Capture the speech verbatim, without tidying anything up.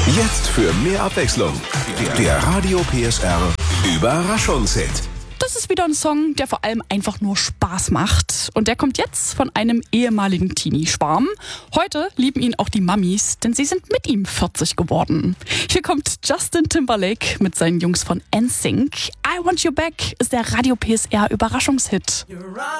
Jetzt für mehr Abwechslung. Der Radio P S R Überraschungshit. Das ist wieder ein Song, der vor allem einfach nur Spaß macht. Und der kommt jetzt von einem ehemaligen Teenie-Schwarm. Heute lieben ihn auch die Mammis, denn sie sind mit ihm vierzig geworden. Hier kommt Justin Timberlake mit seinen Jungs von N Sync. I Want You Back ist der Radio P S R Überraschungshit.